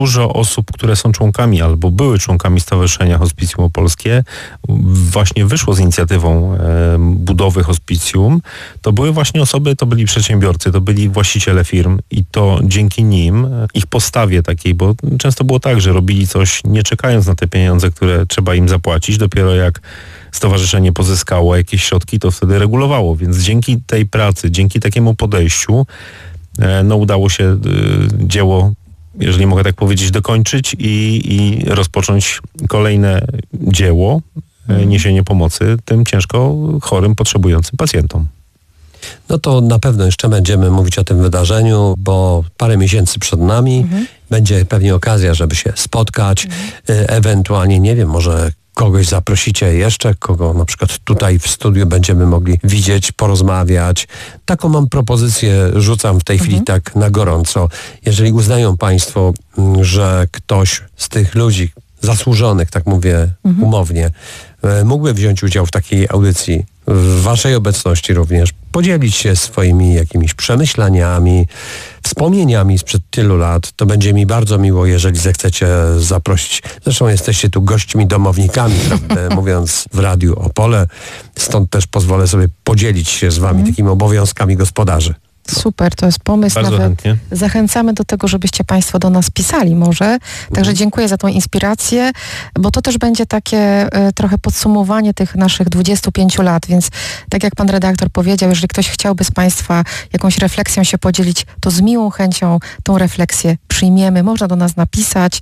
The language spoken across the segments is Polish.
Dużo osób, które są członkami albo były członkami Stowarzyszenia Hospicjum Opolskie, właśnie wyszło z inicjatywą budowy hospicjum. To były właśnie osoby, to byli przedsiębiorcy, to byli właściciele firm i to dzięki nim, ich postawie takiej, bo często było tak, że robili coś nie czekając na te pieniądze, które trzeba im zapłacić. Dopiero jak stowarzyszenie pozyskało jakieś środki, to wtedy regulowało. Więc dzięki tej pracy, dzięki takiemu podejściu, udało się dzieło, jeżeli mogę tak powiedzieć, dokończyć i rozpocząć kolejne dzieło, niesienie pomocy tym ciężko chorym, potrzebującym pacjentom. No to na pewno jeszcze będziemy mówić o tym wydarzeniu, bo parę miesięcy przed nami. Będzie pewnie okazja, żeby się spotkać, ewentualnie, nie wiem, może kogoś zaprosicie jeszcze, kogo na przykład tutaj w studiu będziemy mogli widzieć, porozmawiać. Taką mam propozycję, rzucam w tej chwili tak na gorąco. Jeżeli uznają Państwo, że ktoś z tych ludzi zasłużonych, tak mówię umownie, mógłby wziąć udział w takiej audycji, w Waszej obecności również, podzielić się swoimi jakimiś przemyśleniami, wspomnieniami sprzed tylu lat, to będzie mi bardzo miło, jeżeli zechcecie zaprosić. Zresztą jesteście tu gośćmi domownikami, prawda, mówiąc w Radiu Opole, stąd też pozwolę sobie podzielić się z Wami takimi obowiązkami gospodarzy. Super, to jest pomysł. Bardzo nawet chętnie. Zachęcamy do tego, żebyście Państwo do nas pisali może. Także dziękuję za tą inspirację, bo to też będzie takie trochę podsumowanie tych naszych 25 lat, więc tak jak pan redaktor powiedział, jeżeli ktoś chciałby z Państwa jakąś refleksją się podzielić, to z miłą chęcią tą refleksję przyjmiemy. Można do nas napisać,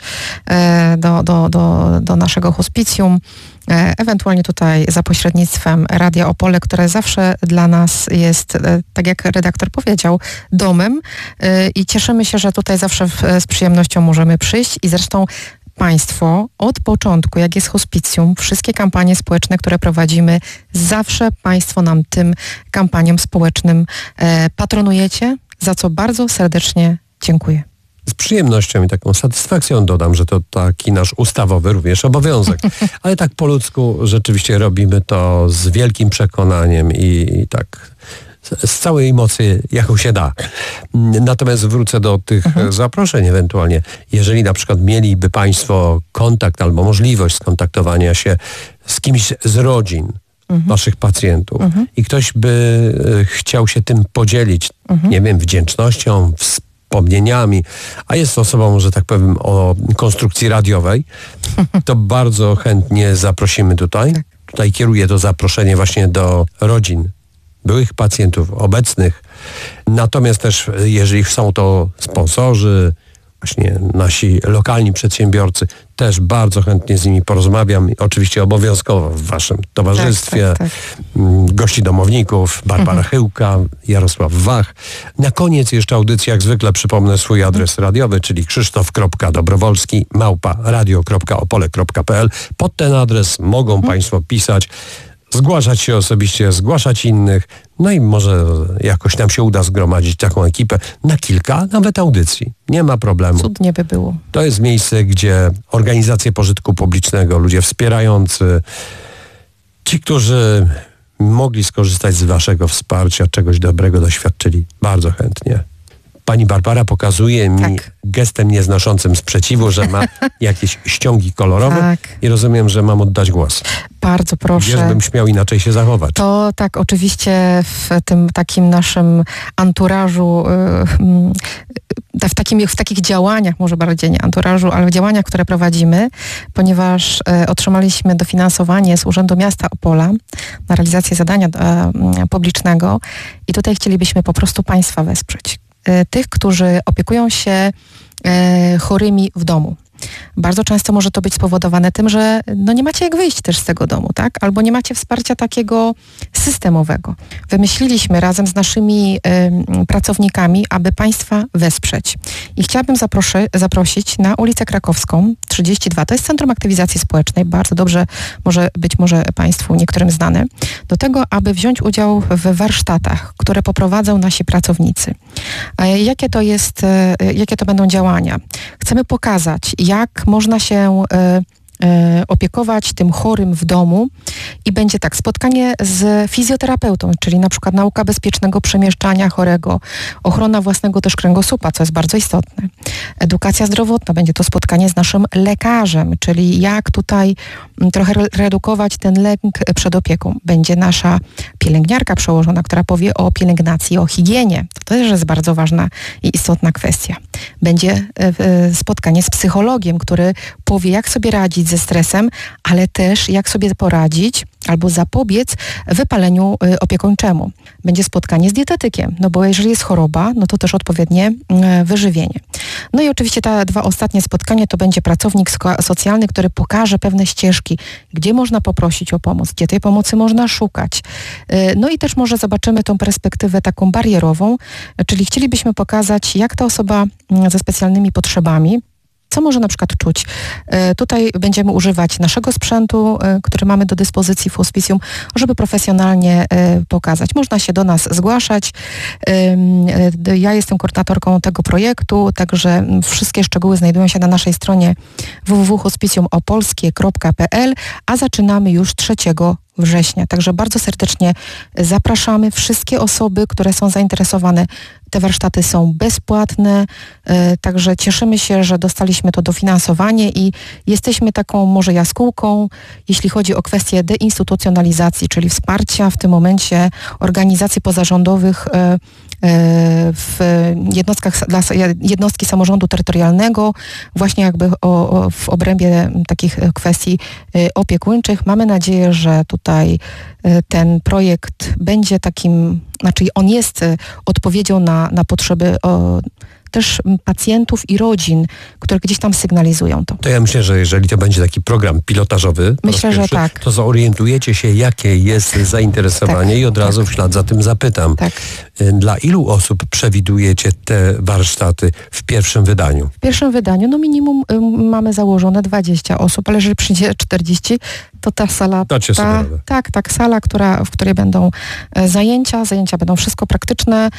do naszego hospicjum, ewentualnie tutaj za pośrednictwem Radia Opole, które zawsze dla nas jest, tak jak redaktor powiedział, domem i cieszymy się, że tutaj zawsze z przyjemnością możemy przyjść i zresztą Państwo od początku, jak jest hospicjum, wszystkie kampanie społeczne, które prowadzimy, zawsze Państwo nam tym kampaniom społecznym patronujecie, za co bardzo serdecznie dziękuję. Z przyjemnością i taką satysfakcją dodam, że to taki nasz ustawowy również obowiązek. Ale tak po ludzku rzeczywiście robimy to z wielkim przekonaniem i tak z całej mocy, jaką się da. Natomiast wrócę do tych zaproszeń ewentualnie. Jeżeli na przykład mieliby Państwo kontakt albo możliwość skontaktowania się z kimś z rodzin Waszych pacjentów i ktoś by chciał się tym podzielić, nie wiem, wdzięcznością, wspomnieniami, a jest osobą, że tak powiem, o konstrukcji radiowej, to bardzo chętnie zaprosimy tutaj. Tutaj kieruję to zaproszenie właśnie do rodzin byłych pacjentów, obecnych. Natomiast też, jeżeli są to sponsorzy, właśnie nasi lokalni przedsiębiorcy, też bardzo chętnie z nimi porozmawiam. Oczywiście obowiązkowo w Waszym towarzystwie. Tak. Gości domowników, Barbara Chyłka, Jarosław Wach. Na koniec jeszcze audycji, jak zwykle przypomnę swój adres radiowy, czyli krzysztof.dobrowolski@radio.opole.pl. Pod ten adres mogą Państwo pisać, zgłaszać się osobiście, zgłaszać innych, no i może jakoś nam się uda zgromadzić taką ekipę na kilka nawet audycji. Nie ma problemu. Cudnie by było. To jest miejsce, gdzie organizacje pożytku publicznego, ludzie wspierający, ci, którzy mogli skorzystać z Waszego wsparcia, czegoś dobrego doświadczyli, bardzo chętnie. Pani Barbara pokazuje mi gestem nieznoszącym sprzeciwu, że ma jakieś ściągi kolorowe i rozumiem, że mam oddać głos. Bardzo proszę. Gdzież bym śmiał inaczej się zachować? To tak, oczywiście w tym takim naszym anturażu, w takich działaniach, może bardziej nie anturażu, ale w działaniach, które prowadzimy, ponieważ otrzymaliśmy dofinansowanie z Urzędu Miasta Opola na realizację zadania publicznego i tutaj chcielibyśmy po prostu Państwa wesprzeć. Tych, którzy opiekują się chorymi w domu. Bardzo często może to być spowodowane tym, że nie macie jak wyjść też z tego domu, tak? Albo nie macie wsparcia takiego systemowego. Wymyśliliśmy razem z naszymi pracownikami, aby Państwa wesprzeć. I chciałabym zaprosić na ulicę Krakowską 32, to jest Centrum Aktywizacji Społecznej, bardzo dobrze być może Państwu niektórym znane, do tego, aby wziąć udział w warsztatach, które poprowadzą nasi pracownicy. Jakie to będą działania? Chcemy pokazać, jak można się opiekować tym chorym w domu i będzie tak, spotkanie z fizjoterapeutą, czyli na przykład nauka bezpiecznego przemieszczania chorego, ochrona własnego też kręgosłupa, co jest bardzo istotne. Edukacja zdrowotna, będzie to spotkanie z naszym lekarzem, czyli jak tutaj trochę redukować ten lęk przed opieką. Będzie nasza pielęgniarka przełożona, która powie o pielęgnacji, o higienie. To też jest bardzo ważna i istotna kwestia. Będzie spotkanie z psychologiem, który powie, jak sobie radzić ze stresem, ale też jak sobie poradzić albo zapobiec wypaleniu opiekuńczemu. Będzie spotkanie z dietetykiem, no bo jeżeli jest choroba, no to też odpowiednie wyżywienie. No i oczywiście te 2 ostatnie spotkania to będzie pracownik socjalny, który pokaże pewne ścieżki, gdzie można poprosić o pomoc, gdzie tej pomocy można szukać. No i też może zobaczymy tą perspektywę taką barierową, czyli chcielibyśmy pokazać, jak ta osoba ze specjalnymi potrzebami, co może na przykład czuć. Tutaj będziemy używać naszego sprzętu, który mamy do dyspozycji w hospicjum, żeby profesjonalnie pokazać. Można się do nas zgłaszać. Ja jestem koordynatorką tego projektu, także wszystkie szczegóły znajdują się na naszej stronie www.hospicjumopolskie.pl, a zaczynamy już 3 września. Także bardzo serdecznie zapraszamy wszystkie osoby, które są zainteresowane. Te warsztaty są bezpłatne, także cieszymy się, że dostaliśmy to dofinansowanie i jesteśmy taką może jaskółką, jeśli chodzi o kwestię deinstytucjonalizacji, czyli wsparcia w tym momencie organizacji pozarządowych w jednostki samorządu terytorialnego, właśnie jakby w obrębie takich kwestii opiekuńczych. Mamy nadzieję, że tutaj ten projekt będzie takim, znaczy on jest odpowiedzią na potrzeby też pacjentów i rodzin, które gdzieś tam sygnalizują to. To ja myślę, że jeżeli to będzie taki program pilotażowy, myślę, że tak, to zorientujecie się, jakie jest zainteresowanie i od razu w ślad za tym zapytam. Tak. Dla ilu osób przewidujecie te warsztaty w pierwszym wydaniu? W pierwszym wydaniu, no minimum mamy założone 20 osób, ale jeżeli przyjdzie 40, to ta sala, sala, w której będą zajęcia będą wszystko praktyczne,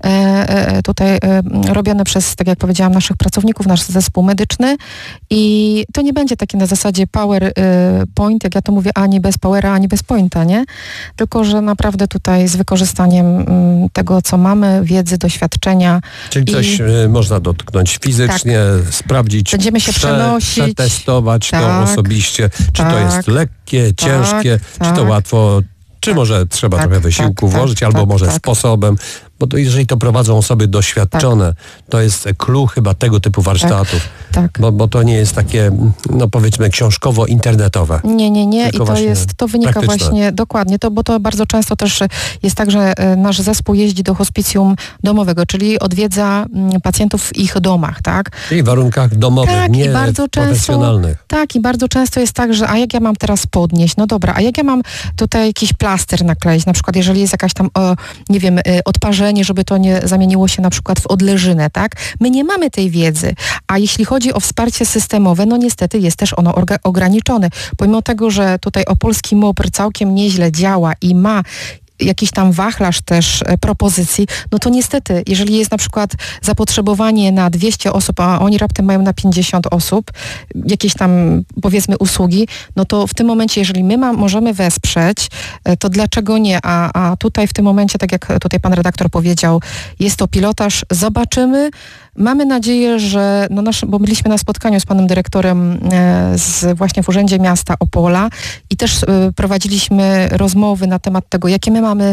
tutaj robione przez, tak jak powiedziałam, naszych pracowników, nasz zespół medyczny i to nie będzie takie na zasadzie PowerPoint, jak ja to mówię, ani bez Powera, ani bez Pointa, nie? Tylko, że naprawdę tutaj z wykorzystaniem tego, co mamy, wiedzy, doświadczenia. Czyli coś można dotknąć fizycznie, sprawdzić, będziemy się przenosić, przetestować to osobiście, czy to jest lekkie, ciężkie, czy to łatwo, czy może trzeba trochę wysiłku włożyć, albo może sposobem, bo to, jeżeli to prowadzą osoby doświadczone, to jest clue chyba tego typu warsztatów. Bo to nie jest takie, no powiedzmy, książkowo-internetowe. Nie. I to wynika właśnie dokładnie, bo to bardzo często też jest tak, że nasz zespół jeździ do hospicjum domowego, czyli odwiedza pacjentów w ich domach, tak? Czyli w warunkach domowych, nie profesjonalnych. Tak, i bardzo często jest tak, że a jak ja mam teraz podnieść? No dobra, a jak ja mam tutaj jakiś plaster nakleić? Na przykład, jeżeli jest jakaś tam, nie wiem, odparzenie, żeby to nie zamieniło się na przykład w odleżynę, tak? My nie mamy tej wiedzy, a jeśli chodzi o wsparcie systemowe, no niestety jest też ono ograniczone. Pomimo tego, że tutaj opolski MOPR całkiem nieźle działa i ma jakiś tam wachlarz też propozycji, no to niestety, jeżeli jest na przykład zapotrzebowanie na 200 osób, a oni raptem mają na 50 osób, jakieś tam powiedzmy usługi, no to w tym momencie, jeżeli my możemy wesprzeć, to dlaczego nie? A tutaj w tym momencie, tak jak tutaj pan redaktor powiedział, jest to pilotaż, zobaczymy. Mamy nadzieję, że bo byliśmy na spotkaniu z panem dyrektorem właśnie w Urzędzie Miasta Opola i też prowadziliśmy rozmowy na temat tego, jakie my mamy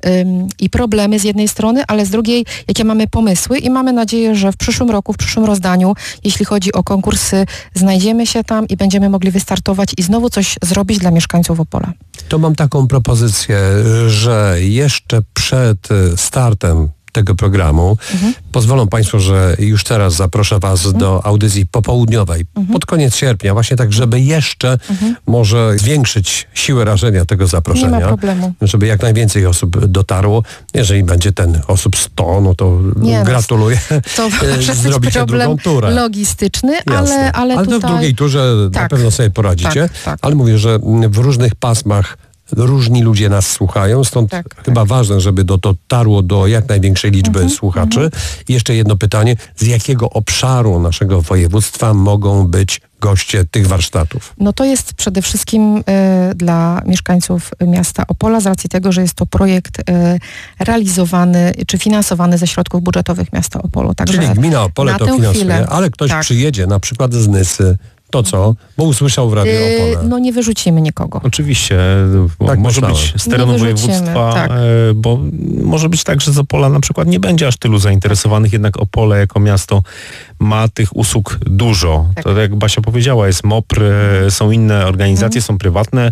i problemy z jednej strony, ale z drugiej, jakie mamy pomysły i mamy nadzieję, że w przyszłym roku, w przyszłym rozdaniu, jeśli chodzi o konkursy, znajdziemy się tam i będziemy mogli wystartować i znowu coś zrobić dla mieszkańców Opola. To mam taką propozycję, że jeszcze przed startem tego programu. Pozwolą Państwo, że już teraz zaproszę Was do audycji popołudniowej pod koniec sierpnia, właśnie tak, żeby jeszcze może zwiększyć siłę rażenia tego zaproszenia. Nie ma problemu. Żeby jak najwięcej osób dotarło. Jeżeli będzie ten osób 100, no to gratuluję. To zrobicie drugą turę. Logistyczny, ale tutaj... to w drugiej turze na pewno sobie poradzicie. Ale mówię, że w różnych pasmach różni ludzie nas słuchają, stąd chyba ważne, żeby dotarło do jak największej liczby słuchaczy. I jeszcze jedno pytanie, z jakiego obszaru naszego województwa mogą być goście tych warsztatów? No to jest przede wszystkim dla mieszkańców miasta Opola z racji tego, że jest to projekt realizowany czy finansowany ze środków budżetowych miasta Opolu. Także czyli gmina Opole to finansuje, chwilę, ale ktoś tak. przyjedzie na przykład z Nysy, to co? Bo usłyszał w Radiu Opole. No nie wyrzucimy nikogo. Oczywiście, Tak może myślałem. być z terenu Nie wyrzucimy, województwa, tak. bo może być tak, że z Opola na przykład nie będzie aż tylu zainteresowanych, jednak Opole jako miasto ma tych usług dużo. Tak. To jak Basia powiedziała, jest MOPR, są inne organizacje, są prywatne.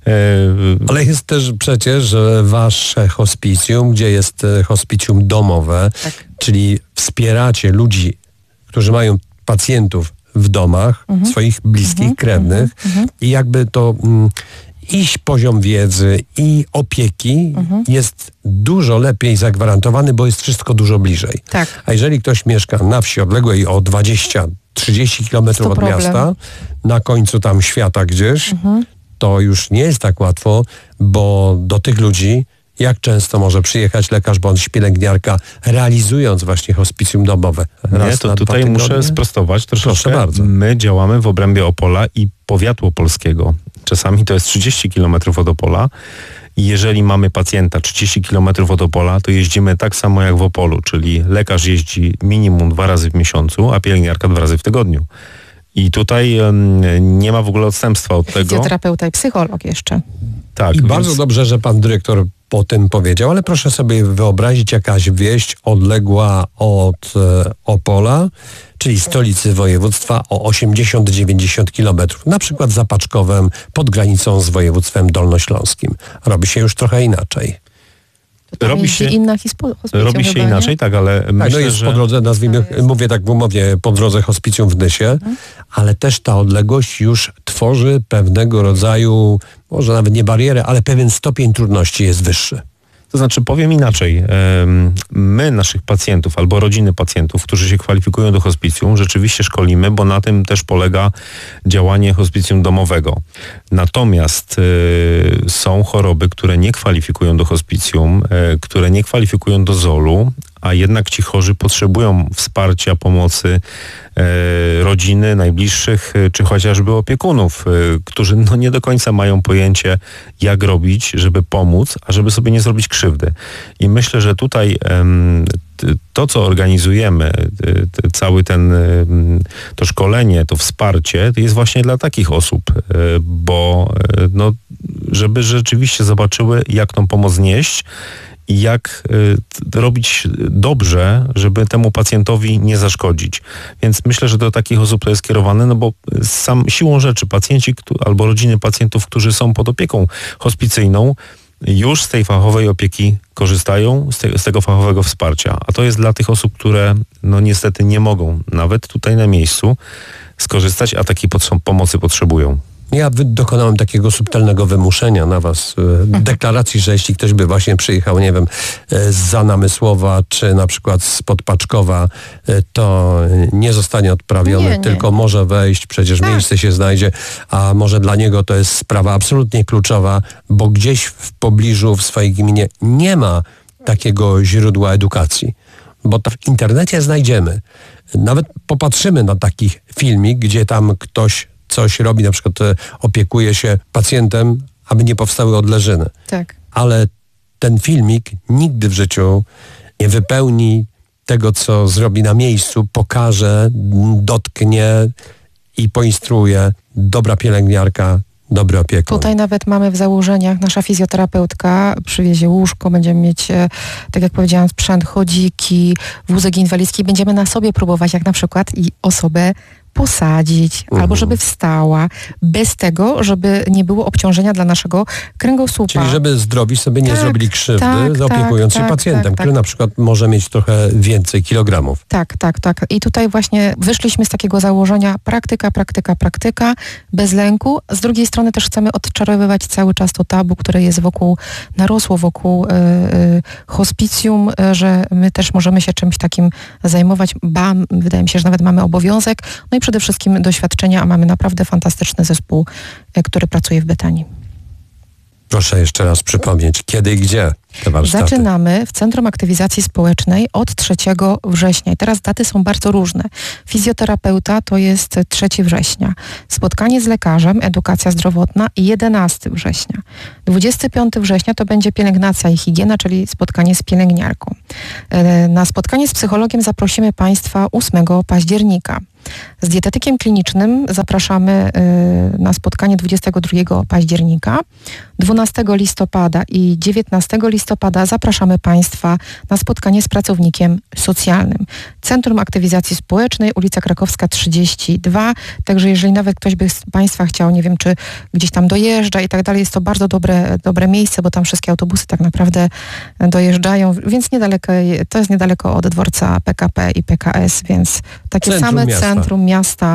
Ale jest też przecież wasze hospicjum, gdzie jest hospicjum domowe, Tak. czyli wspieracie ludzi, którzy mają pacjentów w domach, swoich bliskich, krewnych i jakby to iść poziom wiedzy i opieki jest dużo lepiej zagwarantowany, bo jest wszystko dużo bliżej. Tak. A jeżeli ktoś mieszka na wsi odległej o 20-30 kilometrów od problem. miasta, na końcu tam świata gdzieś, to już nie jest tak łatwo, bo do tych ludzi jak często może przyjechać lekarz bądź pielęgniarka, realizując właśnie hospicjum domowe? Nie, to tutaj muszę sprostować troszeczkę. Proszę bardzo. My działamy w obrębie Opola i powiatu opolskiego. Czasami to jest 30 km od Opola. I jeżeli mamy pacjenta 30 km od Opola, to jeździmy tak samo jak w Opolu, czyli lekarz jeździ minimum 2 razy w miesiącu, a pielęgniarka 2 razy w tygodniu. I tutaj nie ma w ogóle odstępstwa od tego. Fizjoterapeuta i psycholog jeszcze. Tak, I więc bardzo dobrze, że pan dyrektor o tym powiedział, ale proszę sobie wyobrazić jakaś wieś odległa od Opola, czyli stolicy województwa o 80-90 kilometrów, na przykład za Paczkowem, pod granicą z województwem dolnośląskim. Robi się już trochę inaczej. To Robi jest się- inna hospicjum robi się chyba, inaczej, nie? tak, ale Tak, myślę, no jest że... po drodze, nazwijmy, mówię tak w umowie, po drodze hospicjum w Nysie, ale też ta odległość już tworzy pewnego rodzaju, może nawet nie barierę, ale pewien stopień trudności jest wyższy. To znaczy, powiem inaczej. My naszych pacjentów albo rodziny pacjentów, którzy się kwalifikują do hospicjum, rzeczywiście szkolimy, bo na tym też polega działanie hospicjum domowego. Natomiast są choroby, które nie kwalifikują do hospicjum, które nie kwalifikują do ZOL-u, a jednak ci chorzy potrzebują wsparcia, pomocy rodziny, najbliższych, czy chociażby opiekunów, którzy no nie do końca mają pojęcie, jak robić, żeby pomóc, a żeby sobie nie zrobić krzywdy. I myślę, że tutaj to, co organizujemy, cały to szkolenie, to wsparcie, to jest właśnie dla takich osób, bo no, żeby rzeczywiście zobaczyły, jak tą pomoc nieść, i jak robić dobrze, żeby temu pacjentowi nie zaszkodzić. Więc myślę, że do takich osób to jest kierowane, no bo siłą rzeczy pacjenci albo rodziny pacjentów, którzy są pod opieką hospicyjną, już z tej fachowej opieki korzystają, z tego fachowego wsparcia. A to jest dla tych osób, które no niestety nie mogą nawet tutaj na miejscu skorzystać, a takiej pomocy potrzebują. Ja dokonałem takiego subtelnego wymuszenia na was deklaracji, że jeśli ktoś by właśnie przyjechał, nie wiem, zza Namysłowa, czy na przykład spod Paczkowa, to nie zostanie odprawiony, Nie. tylko może wejść, przecież miejsce się znajdzie, a może dla niego to jest sprawa absolutnie kluczowa, bo gdzieś w pobliżu, w swojej gminie nie ma takiego źródła edukacji. Bo to w internecie znajdziemy. Nawet popatrzymy na taki filmik, gdzie tam ktoś coś robi, na przykład opiekuje się pacjentem, aby nie powstały odleżyny. Tak. Ale ten filmik nigdy w życiu nie wypełni tego, co zrobi na miejscu, pokaże, dotknie i poinstruuje dobra pielęgniarka, dobry opiekun. Tutaj nawet mamy w założeniach, nasza fizjoterapeutka przywiezie łóżko, będziemy mieć, tak jak powiedziałam, sprzęt, chodziki, wózek inwalidzki. Będziemy na sobie próbować, jak na przykład i osobę posadzić, albo żeby wstała, bez tego, żeby nie było obciążenia dla naszego kręgosłupa. Czyli żeby zdrowi sobie nie Tak, zrobili krzywdy, tak, zaopiekując się tak, pacjentem, tak, który tak. na przykład może mieć trochę więcej kilogramów. Tak. I tutaj właśnie wyszliśmy z takiego założenia praktyka, bez lęku. Z drugiej strony też chcemy odczarowywać cały czas to tabu, które jest narosło wokół hospicjum, że my też możemy się czymś takim zajmować. Wydaje mi się, że nawet mamy obowiązek. No i przede wszystkim doświadczenia, a mamy naprawdę fantastyczny zespół, który pracuje w Betanii. Proszę jeszcze raz przypomnieć, kiedy i gdzie te warsztaty. Zaczynamy w Centrum Aktywizacji Społecznej od 3 września. I teraz daty są bardzo różne. Fizjoterapeuta to jest 3 września. Spotkanie z lekarzem, edukacja zdrowotna 11 września. 25 września to będzie pielęgnacja i higiena, czyli spotkanie z pielęgniarką. Na spotkanie z psychologiem zaprosimy Państwa 8 października. Z dietetykiem klinicznym zapraszamy na spotkanie 22 października. 12 listopada i 19 listopada zapraszamy Państwa na spotkanie z pracownikiem socjalnym. Centrum Aktywizacji Społecznej, ulica Krakowska 32. Także jeżeli nawet ktoś by z Państwa chciał, nie wiem, czy gdzieś tam dojeżdża i tak dalej, jest to bardzo dobre miejsce, bo tam wszystkie autobusy tak naprawdę dojeżdżają, więc niedaleko, to jest niedaleko od dworca PKP i PKS, więc takie Centrum same miasta. centrum miasta.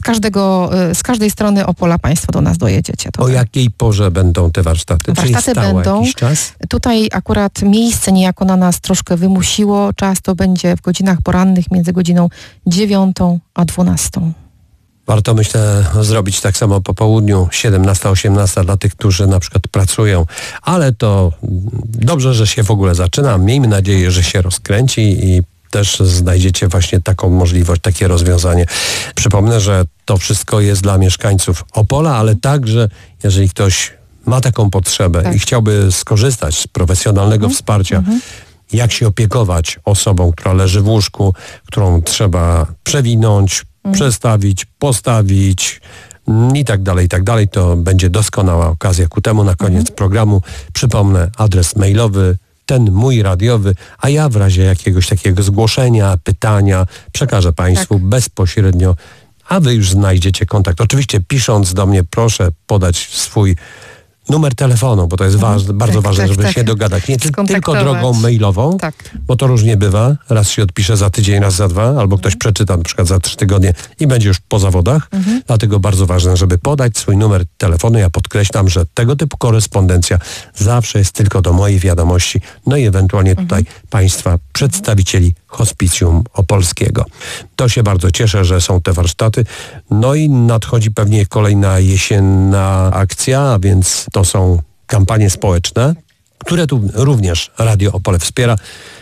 Z każdej strony Opola Państwo do nas dojedziecie. O jakiej porze będą te warsztaty? Warsztaty Czyli stałe będą. jakiś czas? Tutaj akurat miejsce niejako na nas troszkę wymusiło. Czas to będzie w godzinach porannych między godziną 9 a 12. Warto, myślę, zrobić tak samo po południu, 17-18 dla tych, którzy na przykład pracują. Ale to dobrze, że się w ogóle zaczyna. Miejmy nadzieję, że się rozkręci i też znajdziecie właśnie taką możliwość, takie rozwiązanie. Przypomnę, że to wszystko jest dla mieszkańców Opola, ale także jeżeli ktoś ma taką potrzebę i chciałby skorzystać z profesjonalnego wsparcia, jak się opiekować osobą, która leży w łóżku, którą trzeba przewinąć, przestawić, postawić i tak dalej, to będzie doskonała okazja ku temu. Na koniec programu przypomnę adres mailowy, ten mój radiowy, a ja w razie jakiegoś takiego zgłoszenia, pytania przekażę Państwu bezpośrednio, a Wy już znajdziecie kontakt. Oczywiście pisząc do mnie proszę podać swój numer telefonu, bo to jest bardzo ważne, żeby się dogadać. Nie tylko drogą mailową, bo to różnie bywa. Raz się odpisze za tydzień, raz za 2, albo ktoś przeczyta na przykład za 3 tygodnie i będzie już po zawodach. Dlatego bardzo ważne, żeby podać swój numer telefonu. Ja podkreślam, że tego typu korespondencja zawsze jest tylko do mojej wiadomości, no i ewentualnie tutaj Państwa przedstawicieli Hospicjum Opolskiego. To się bardzo cieszę, że są te warsztaty. No i nadchodzi pewnie kolejna jesienna akcja, a więc to są kampanie społeczne, które tu również Radio Opole wspiera.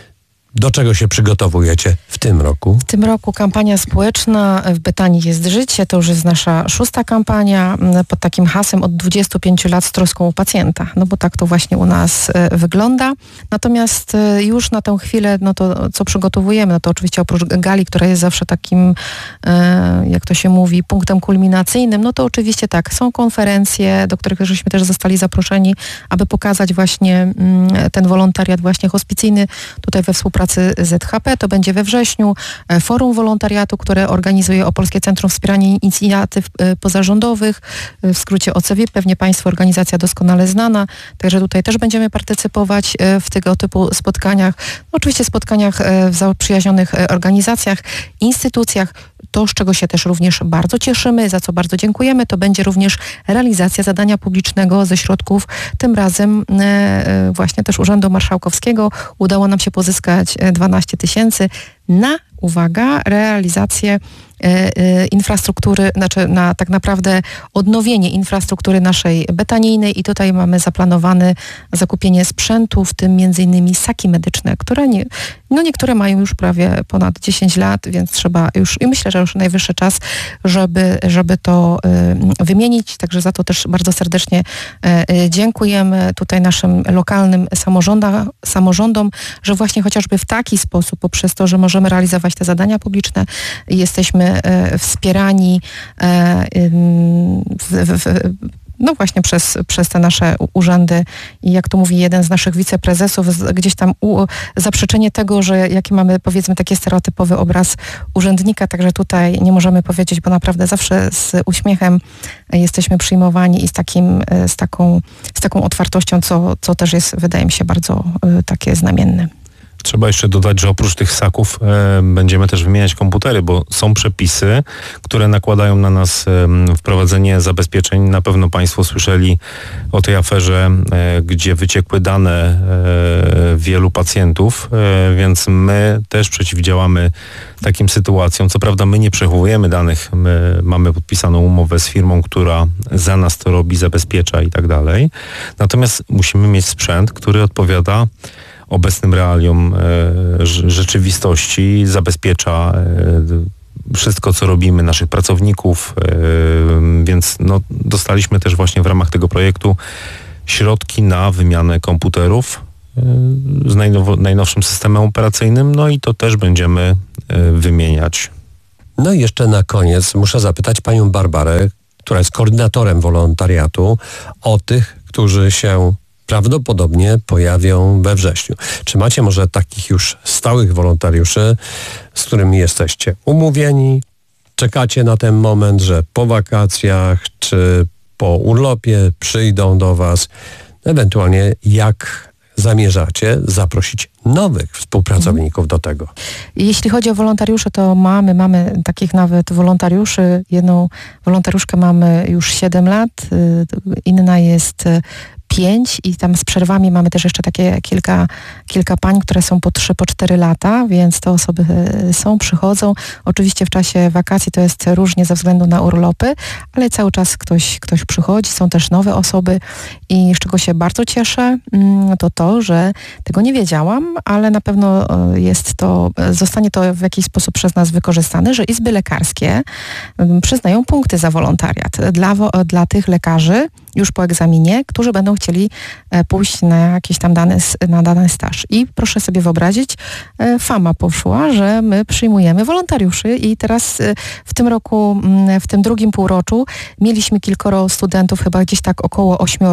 Do czego się przygotowujecie w tym roku? W tym roku kampania społeczna w Betanii jest życie. To już jest nasza 6. kampania pod takim hasłem od 25 lat z troską o pacjenta. No bo tak to właśnie u nas wygląda. Natomiast już na tę chwilę, no to co przygotowujemy, no to oczywiście oprócz gali, która jest zawsze takim, jak to się mówi, punktem kulminacyjnym, no to oczywiście tak, są konferencje, do których żeśmy też zostali zaproszeni, aby pokazać właśnie ten wolontariat właśnie hospicyjny tutaj we współpracy ZHP, to będzie we wrześniu. Forum Wolontariatu, które organizuje Opolskie Centrum Wspierania Inicjatyw Pozarządowych, w skrócie OCWIP, pewnie Państwu organizacja doskonale znana, także tutaj też będziemy partycypować w tego typu spotkaniach. Oczywiście spotkaniach w zaprzyjaźnionych organizacjach, instytucjach. To, z czego się też również bardzo cieszymy, za co bardzo dziękujemy, to będzie również realizacja zadania publicznego ze środków, tym razem właśnie też Urzędu Marszałkowskiego. Udało nam się pozyskać 12 000 na, uwaga, realizację infrastruktury, znaczy na tak naprawdę odnowienie infrastruktury naszej betanijnej i tutaj mamy zaplanowane zakupienie sprzętu, w tym m.in. ssaki medyczne, które niektóre mają już prawie ponad 10 lat, więc trzeba już, i myślę, że już najwyższy czas, żeby to wymienić, także za to też bardzo serdecznie dziękujemy tutaj naszym lokalnym samorządom, że właśnie chociażby w taki sposób, poprzez to, że możemy realizować te zadania publiczne, jesteśmy wspierani no właśnie przez te nasze urzędy i jak to mówi jeden z naszych wiceprezesów, gdzieś tam zaprzeczenie tego, że jaki mamy, powiedzmy, taki stereotypowy obraz urzędnika, także tutaj nie możemy powiedzieć, bo naprawdę zawsze z uśmiechem jesteśmy przyjmowani i z taką otwartością, co też jest, wydaje mi się, bardzo takie znamienne. Trzeba jeszcze dodać, że oprócz tych ssaków będziemy też wymieniać komputery, bo są przepisy, które nakładają na nas wprowadzenie zabezpieczeń. Na pewno Państwo słyszeli o tej aferze, gdzie wyciekły dane wielu pacjentów, więc my też przeciwdziałamy takim sytuacjom. Co prawda my nie przechowujemy danych, my mamy podpisaną umowę z firmą, która za nas to robi, zabezpiecza i tak dalej. Natomiast musimy mieć sprzęt, który odpowiada obecnym realiom rzeczywistości, zabezpiecza wszystko, co robimy, naszych pracowników, więc dostaliśmy też właśnie w ramach tego projektu środki na wymianę komputerów z najnowszym systemem operacyjnym, no i to też będziemy wymieniać. No i jeszcze na koniec muszę zapytać panią Barbarę, która jest koordynatorem wolontariatu, o tych, którzy się prawdopodobnie pojawią we wrześniu. Czy macie może takich już stałych wolontariuszy, z którymi jesteście umówieni? Czekacie na ten moment, że po wakacjach czy po urlopie przyjdą do was? Ewentualnie jak zamierzacie zaprosić nowych współpracowników do tego? Jeśli chodzi o wolontariuszy, to mamy takich nawet wolontariuszy. Jedną wolontariuszkę mamy już 7 lat, inna jest 5 i tam z przerwami mamy też jeszcze takie kilka pań, które są po 3, po 4 lata, więc te osoby przychodzą. Oczywiście w czasie wakacji to jest różnie ze względu na urlopy, ale cały czas ktoś przychodzi, są też nowe osoby i z czego się bardzo cieszę, to, że tego nie wiedziałam, ale na pewno zostanie to w jakiś sposób przez nas wykorzystane, że izby lekarskie przyznają punkty za wolontariat dla tych lekarzy już po egzaminie, którzy będą chcieli pójść na jakiś tam dany staż. I proszę sobie wyobrazić, fama poszła, że my przyjmujemy wolontariuszy i teraz w tym roku, w tym drugim półroczu mieliśmy kilkoro studentów, chyba gdzieś tak około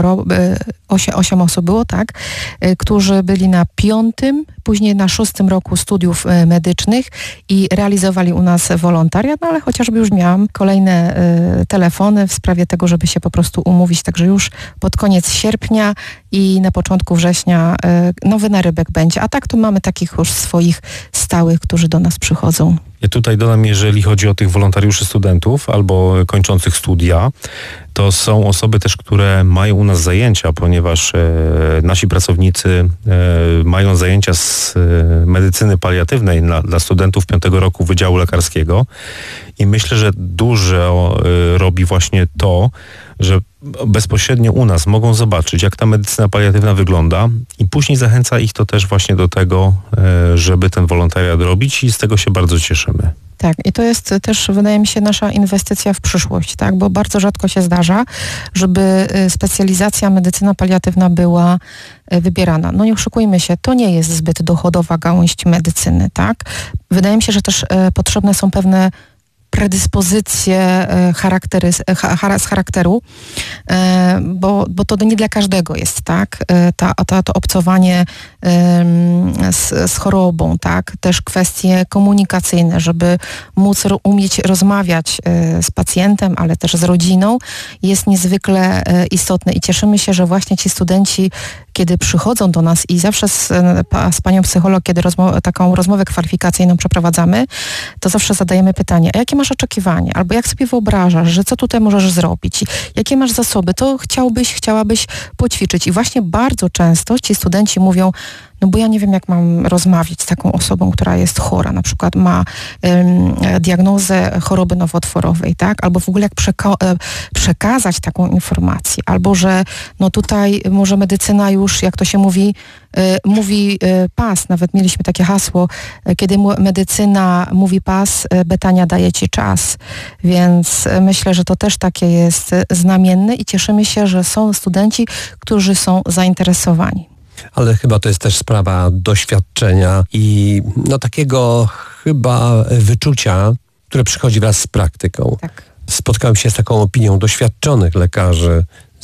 8 osób było, tak, którzy byli na 5, później na 6 roku studiów medycznych i realizowali u nas wolontariat, no ale chociażby już miałam kolejne telefony w sprawie tego, żeby się po prostu umówić, także już pod koniec sierpnia i na początku września nowy narybek będzie, a tak to mamy takich już swoich stałych, którzy do nas przychodzą. Ja tutaj dodam, jeżeli chodzi o tych wolontariuszy studentów albo kończących studia, to są osoby też, które mają u nas zajęcia, ponieważ nasi pracownicy mają zajęcia z medycyny paliatywnej dla studentów 5 roku Wydziału Lekarskiego i myślę, że dużo robi właśnie to, że bezpośrednio u nas mogą zobaczyć, jak ta medycyna paliatywna wygląda i później zachęca ich to też właśnie do tego, żeby ten wolontariat robić i z tego się bardzo cieszymy. Tak, i to jest też, wydaje mi się, nasza inwestycja w przyszłość, tak, bo bardzo rzadko się zdarza, żeby specjalizacja medycyna paliatywna była wybierana. No nie oszukujmy się, to nie jest zbyt dochodowa gałąź medycyny, tak. Wydaje mi się, że też potrzebne są pewne predyspozycje z charakteru, bo to nie dla każdego jest, tak? To obcowanie z chorobą, tak? Też kwestie komunikacyjne, żeby móc umieć rozmawiać z pacjentem, ale też z rodziną, jest niezwykle istotne i cieszymy się, że właśnie ci studenci, kiedy przychodzą do nas i zawsze z panią psycholog, kiedy taką rozmowę kwalifikacyjną przeprowadzamy, to zawsze zadajemy pytanie, a jakie masz oczekiwania? Albo jak sobie wyobrażasz, że co tutaj możesz zrobić? Jakie masz zasoby? To chciałabyś poćwiczyć. I właśnie bardzo często ci studenci mówią, no bo ja nie wiem, jak mam rozmawiać z taką osobą, która jest chora, na przykład ma diagnozę choroby nowotworowej, tak? Albo w ogóle jak przekazać taką informację, albo że no tutaj może medycyna już, jak to się mówi pas, nawet mieliśmy takie hasło, kiedy medycyna mówi pas, Betania daje ci czas, więc myślę, że to też takie jest znamienne i cieszymy się, że są studenci, którzy są zainteresowani. Ale chyba to jest też sprawa doświadczenia i takiego chyba wyczucia, które przychodzi wraz z praktyką. Tak. Spotkałem się z taką opinią doświadczonych lekarzy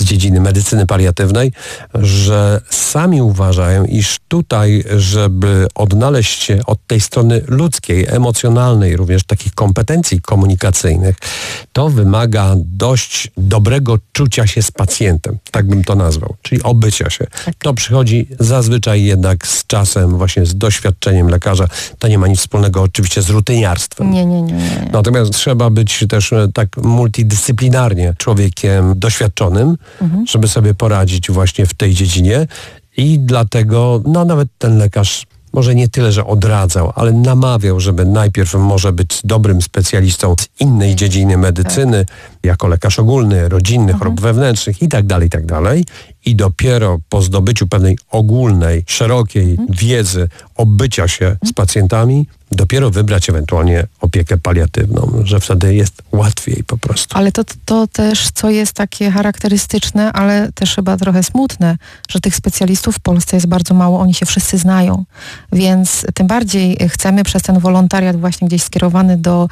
z dziedziny medycyny paliatywnej, że sami uważają, iż tutaj, żeby odnaleźć się od tej strony ludzkiej, emocjonalnej, również takich kompetencji komunikacyjnych, to wymaga dość dobrego czucia się z pacjentem, tak bym to nazwał, czyli obycia się. To przychodzi zazwyczaj jednak z czasem, właśnie z doświadczeniem lekarza. To nie ma nic wspólnego oczywiście z rutyniarstwem. Nie. Natomiast trzeba być też tak multidyscyplinarnie człowiekiem doświadczonym, żeby sobie poradzić właśnie w tej dziedzinie i dlatego nawet ten lekarz może nie tyle, że odradzał, ale namawiał, żeby najpierw może być dobrym specjalistą z innej dziedziny medycyny, jako lekarz ogólny, rodzinny, chorób wewnętrznych i tak dalej. I dopiero po zdobyciu pewnej ogólnej, szerokiej wiedzy obycia się z pacjentami, dopiero wybrać ewentualnie opiekę paliatywną, że wtedy jest łatwiej po prostu. Ale to też, co jest takie charakterystyczne, ale też chyba trochę smutne, że tych specjalistów w Polsce jest bardzo mało, oni się wszyscy znają. Więc tym bardziej chcemy przez ten wolontariat właśnie gdzieś skierowany do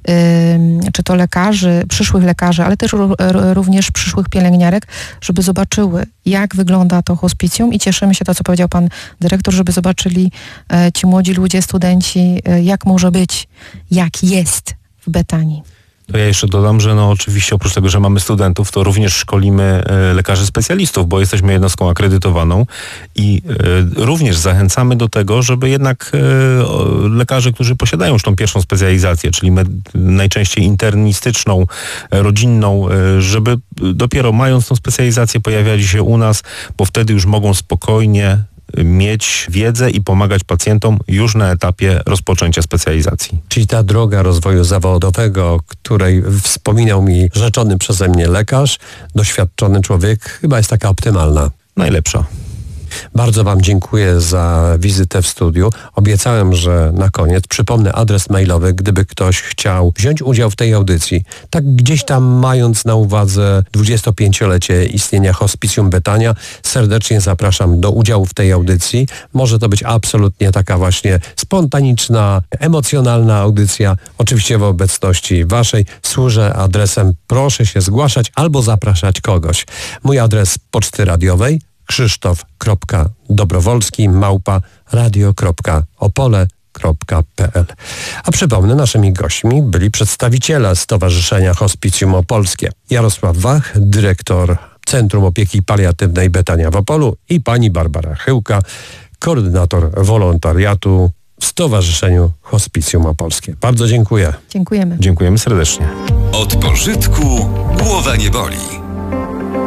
czy to lekarzy, przyszłych lekarzy, ale też również przyszłych pielęgniarek, żeby zobaczyły, jak wygląda to hospicjum i cieszymy się to, co powiedział pan dyrektor, żeby zobaczyli ci młodzi ludzie, studenci, jak może być, jak jest w Betanii. To ja jeszcze dodam, że oczywiście oprócz tego, że mamy studentów, to również szkolimy lekarzy specjalistów, bo jesteśmy jednostką akredytowaną i również zachęcamy do tego, żeby jednak lekarze, którzy posiadają już tą pierwszą specjalizację, czyli najczęściej internistyczną, rodzinną, żeby dopiero mając tą specjalizację pojawiali się u nas, bo wtedy już mogą spokojnie mieć wiedzę i pomagać pacjentom już na etapie rozpoczęcia specjalizacji. Czyli ta droga rozwoju zawodowego, o której wspominał mi rzeczony przeze mnie lekarz, doświadczony człowiek, chyba jest taka optymalna. Najlepsza. Bardzo wam dziękuję za wizytę w studiu. Obiecałem, że na koniec przypomnę adres mailowy, gdyby ktoś chciał wziąć udział w tej audycji. Tak gdzieś tam mając na uwadze 25-lecie istnienia Hospicjum Betania, serdecznie zapraszam do udziału w tej audycji. Może to być absolutnie taka właśnie spontaniczna, emocjonalna audycja. Oczywiście w obecności waszej służę adresem proszę się zgłaszać albo zapraszać kogoś. Mój adres poczty radiowej krzysztof.dobrowolski@radio.opole.pl. A przypomnę, naszymi gośćmi byli przedstawiciele Stowarzyszenia Hospicjum Opolskie. Jarosław Wach, dyrektor Centrum Opieki Paliatywnej Betania w Opolu i pani Barbara Chyłka, koordynator wolontariatu w Stowarzyszeniu Hospicjum Opolskie. Bardzo dziękuję. Dziękujemy. Dziękujemy serdecznie. Od pożytku głowa nie boli.